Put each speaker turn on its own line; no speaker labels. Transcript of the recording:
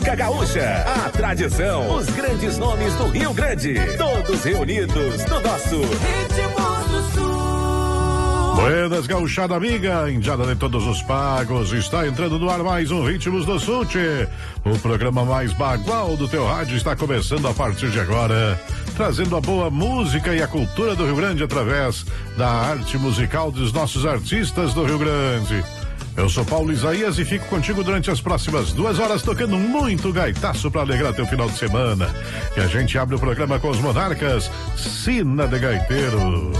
música gaúcha, a tradição, os grandes nomes do Rio Grande, todos reunidos no nosso Ritmos do Sul.
Buenas, gauchada amiga, indiada de todos os pagos, está entrando no ar mais um Ritmos do Sul, tchê. O programa mais bagual do teu rádio está começando a partir de agora, trazendo a boa música e a cultura do Rio Grande através da arte musical dos nossos artistas do Rio Grande. Eu sou Paulo Isaías e fico contigo durante as próximas 2 horas tocando muito gaitaço para alegrar teu final de semana. E a gente abre o programa com os Monarcas, Sina de Gaiteiro.